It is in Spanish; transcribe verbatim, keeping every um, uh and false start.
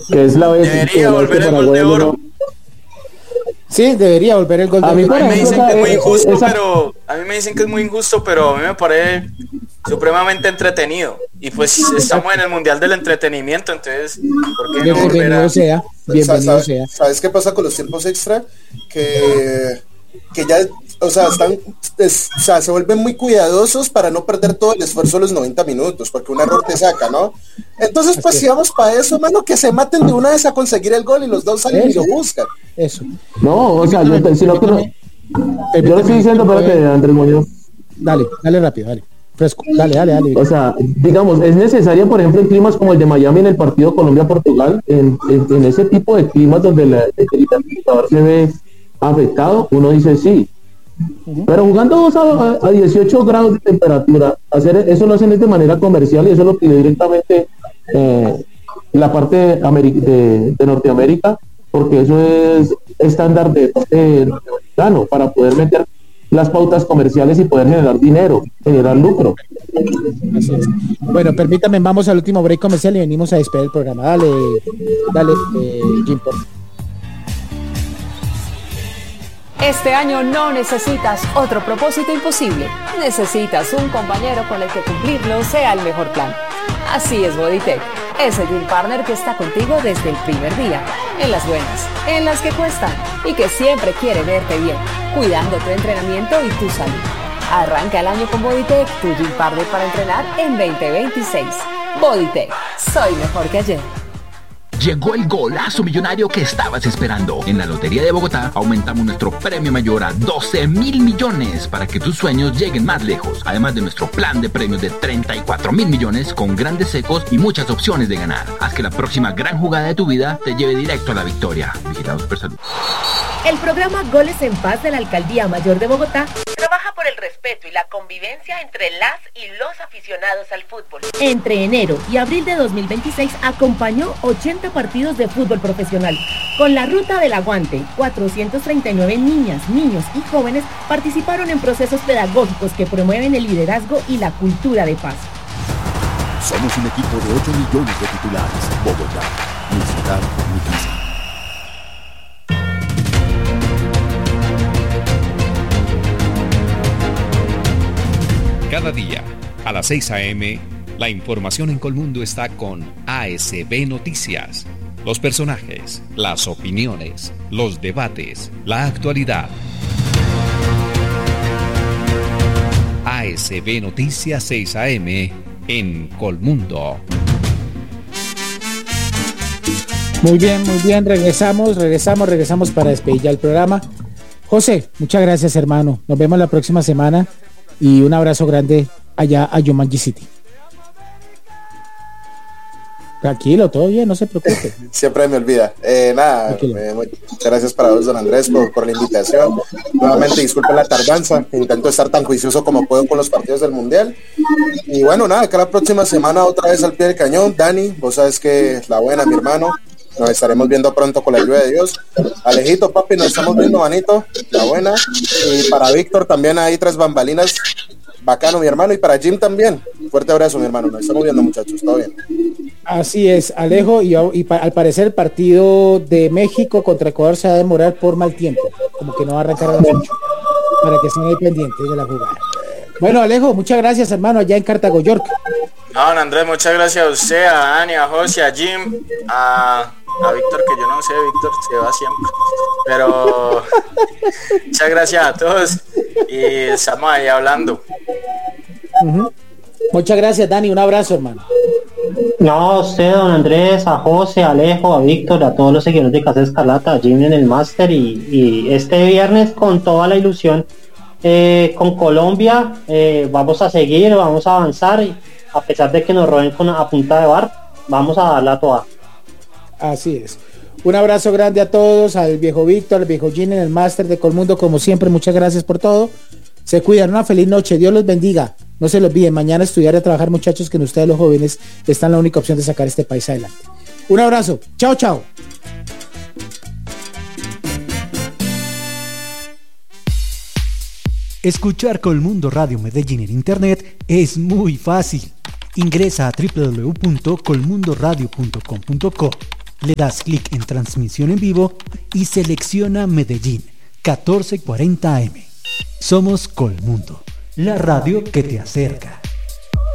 que es la vez Debería que volver el gol de oro. Sí, debería volver el gol de A mí, oro. por A mí me ejemplo, dicen que es muy esa- injusto, esa- pero a mí me dicen que es muy injusto, pero a mí me parece supremamente entretenido. Y pues estamos en el Mundial del Entretenimiento, entonces, ¿por qué no volver Bienvenido a...? sea, bienvenido ¿Sabes, sea. ¿Sabes qué pasa con los tiempos extra? Que, que ya, o sea, están, es- o sea, se vuelven muy cuidadosos para no perder todo el esfuerzo de los noventa minutos, porque un error te saca, ¿no? Entonces, pues Así si vamos para eso, mano, que se maten de una vez a conseguir el gol y los dos salen y Eso. lo buscan. Eso. no, o sea, yo, te- si no, pero- yo le estoy diciendo, espérate, Andrés Muñoz. Dale, dale rápido, dale. Fresco. Dale, dale, dale. O sea, digamos, es necesaria, por ejemplo, en climas como el de Miami en el partido Colombia-Portugal, en, en, en ese tipo de climas donde la, el interpretador se ve afectado, uno dice sí. Pero jugando a, a dieciocho grados de temperatura, hacer eso lo hacen de manera comercial y eso lo pide directamente eh, la parte ameri- de, de Norteamérica, porque eso es estándar de de norteamericano para poder meter las pautas comerciales y poder generar dinero, generar lucro. Así es. Bueno, permítame, vamos al último break comercial y venimos a despedir el programa. Dale, dale, eh, Jim. por- Este año no necesitas otro propósito imposible. Necesitas un compañero con el que cumplirlo sea el mejor plan. Así es Bodytech, ese gym partner que está contigo desde el primer día, en las buenas, en las que cuestan y que siempre quiere verte bien, cuidando tu entrenamiento y tu salud. Arranca el año con Bodytech, tu gym partner para entrenar en veinte veintiséis. Bodytech, soy mejor que ayer. Llegó el golazo millonario que estabas esperando. En la Lotería de Bogotá aumentamos nuestro premio mayor a doce mil millones para que tus sueños lleguen más lejos. Además de nuestro plan de premios de treinta y cuatro mil millones con grandes secos y muchas opciones de ganar. Haz que la próxima gran jugada de tu vida te lleve directo a la victoria. Vigilados por Salud. El programa Goles en Paz de la Alcaldía Mayor de Bogotá trabaja por el respeto y la convivencia entre las y los aficionados al fútbol. Entre enero y abril de dos mil veintiséis acompañó ochenta partidos de fútbol profesional. Con la Ruta del Aguante, cuatrocientos treinta y nueve niñas, niños y jóvenes participaron en procesos pedagógicos que promueven el liderazgo y la cultura de paz. Somos un equipo de ocho millones de titulares. Bogotá, mi ciudad, mi casa. Cada día, a las seis a eme, la información en Colmundo está con A S B Noticias. Los personajes, las opiniones, los debates, la actualidad. A S B Noticias seis a eme en Colmundo. Muy bien, muy bien, regresamos, regresamos, regresamos para despedir ya el programa. José, muchas gracias, hermano. Nos vemos la próxima semana y un abrazo grande allá a Jumanji City. Tranquilo, todo bien, no se preocupe. Siempre me olvida. Eh, nada, eh, muchas gracias para vos, don Andrés, por, por la invitación. Nuevamente, disculpen la tardanza. Intento estar tan juicioso como puedo con los partidos del Mundial. Y bueno, nada, acá la próxima semana otra vez al pie del cañón. Dani, vos sabes que la buena, mi hermano. Nos estaremos viendo pronto con la ayuda de Dios. Alejito, papi, nos estamos viendo, manito. La buena. Y para Víctor también ahí tras bambalinas. Bacano, mi hermano. Y para Jim también. Fuerte abrazo, mi hermano. Nos estamos viendo, muchachos. Todo bien. Así es, Alejo, y, y pa, al parecer el partido de México contra Ecuador se va a demorar por mal tiempo, como que no va a arrancar a las ocho, para que estén ahí pendientes de la jugada. Bueno, Alejo, muchas gracias, hermano, allá en Cartago, York. No, don Andrés, muchas gracias a usted, a Dani, a José, a Jim, a, a Víctor, que yo no sé, Víctor se va siempre, pero muchas gracias a todos y estamos ahí hablando. Uh-huh. Muchas gracias, Dani, un abrazo, hermano. No, a usted, don Andrés, a José, a Alejo, a Víctor, a todos los seguidores de Casa Escarlata, a Jimmy en el máster y, y este viernes con toda la ilusión eh, con Colombia eh, vamos a seguir, vamos a avanzar y a pesar de que nos roben con a punta de bar, vamos a darla toda. Así es. Un abrazo grande a todos, al viejo Víctor, al viejo Jimmy en el máster de Colmundo, como siempre, muchas gracias por todo. Se cuidan, una feliz noche, Dios los bendiga. No se los olviden, mañana estudiar y a trabajar, muchachos, que en ustedes los jóvenes están la única opción de sacar este país adelante. Un abrazo, chao, chao. Escuchar Colmundo Radio Medellín en internet es muy fácil. Ingresa a doble u doble u doble u punto colmundoradio punto com punto co Le das clic en transmisión en vivo y selecciona Medellín, catorce cuarenta A M. Somos Colmundo, la radio que te acerca.